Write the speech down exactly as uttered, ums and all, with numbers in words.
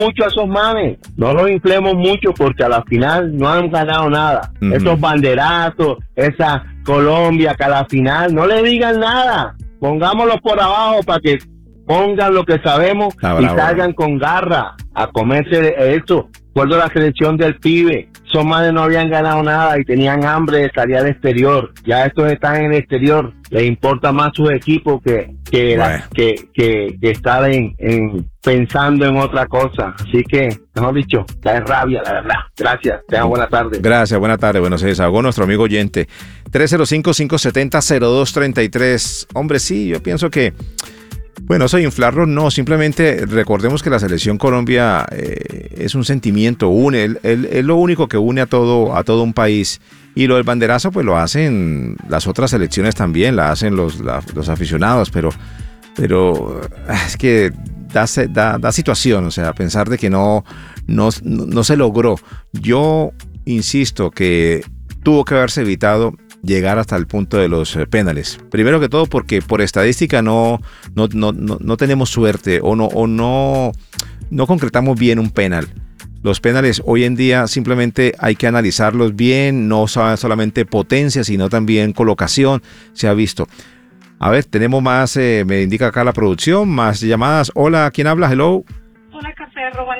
mucho a esos manes, no los inflemos mucho porque a la final no han ganado nada. Uh-huh. Esos banderazos, esa Colombia que a la final no le digan nada, pongámoslos por abajo para que pongan lo que sabemos ah, y bravo, salgan con garra a comerse eso. Recuerdo la selección del pibe, esos manes no habían ganado nada y tenían hambre de salir al exterior. Ya estos están en el exterior, les importa más sus equipos que que, bueno. la, que, que, que estar en, en pensando en otra cosa. Así que, mejor dicho, da rabia, la verdad. Gracias, tengan buena tarde. Gracias, buena tarde. Bueno, se desahogó nuestro amigo oyente. tres cero cinco, cinco siete cero, cero dos tres tres. Hombre, sí, yo pienso que bueno, eso de inflarlo no, simplemente recordemos que la selección Colombia eh, es un sentimiento, une, es el, el, lo único que une a todo, a todo un país. Y lo del banderazo pues lo hacen las otras selecciones también, la hacen los, la, los aficionados, pero, pero es que da, da, da situación, o sea, pensar de que no, no, no se logró. Yo insisto que tuvo que haberse evitado llegar hasta el punto de los penales. Primero que todo porque por estadística no, no, no, no, no tenemos suerte o, no, o no, no concretamos bien un penal. Los penales hoy en día simplemente hay que analizarlos bien, no solamente potencia, sino también colocación, se ha visto. A ver, tenemos más, eh, me indica acá la producción, más llamadas. Hola, ¿quién habla? Hello.